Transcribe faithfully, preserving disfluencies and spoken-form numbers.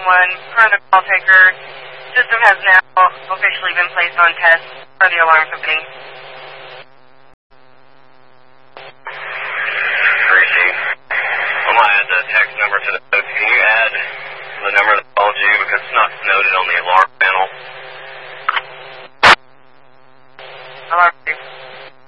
one. Per the call taker, system has now officially been placed on test for the alarm company. Appreciate. I'm going to add the text number to the notes. Can you add the number that called you because it's not noted on the alarm panel? Alarm company.